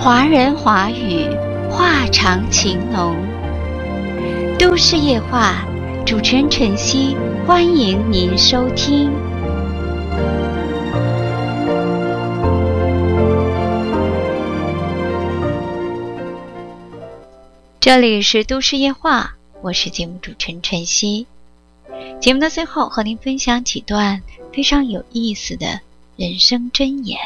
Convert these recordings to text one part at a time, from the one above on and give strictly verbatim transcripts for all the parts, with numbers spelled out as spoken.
华人华语，话长情浓。都市夜话，主持人晨曦，欢迎您收听。这里是都市夜话，我是节目主持人晨曦。节目的最后，和您分享几段非常有意思的人生箴言。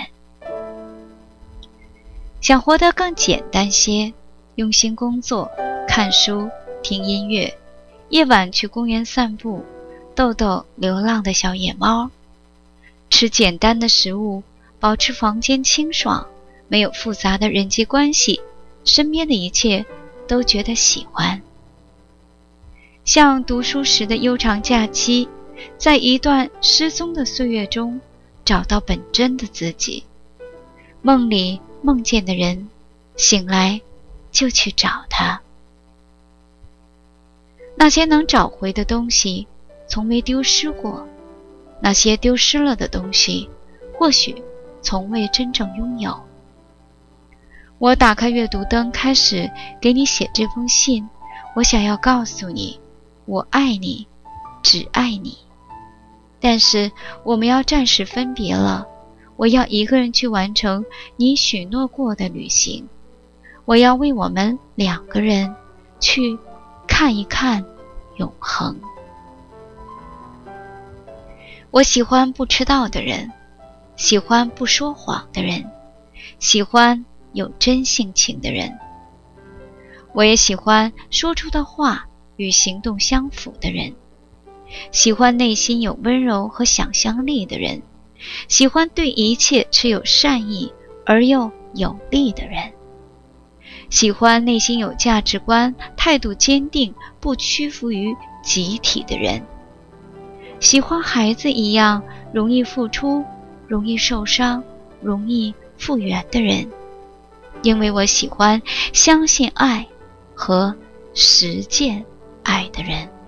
想活得更简单些，用心工作，看书，听音乐，夜晚去公园散步，逗逗流浪的小野猫，吃简单的食物，保持房间清爽，没有复杂的人际关系，身边的一切都觉得喜欢。像读书时的悠长假期，在一段失踪的岁月中找到本真的自己，梦里梦见的人，醒来就去找他。那些能找回的东西从没丢失过，那些丢失了的东西或许从未真正拥有。我打开阅读灯，开始给你写这封信，我想要告诉你，我爱你，只爱你。但是我们要暂时分别了，我要一个人去完成你许诺过的旅行，我要为我们两个人去看一看永恒。我喜欢不迟到的人，喜欢不说谎的人，喜欢有真性情的人。我也喜欢说出的话与行动相符的人，喜欢内心有温柔和想象力的人，喜欢对一切持有善意而又有力的人，喜欢内心有价值观，态度坚定，不屈服于集体的人，喜欢孩子一样容易付出，容易受伤，容易复原的人。因为我喜欢相信爱和实践爱的人。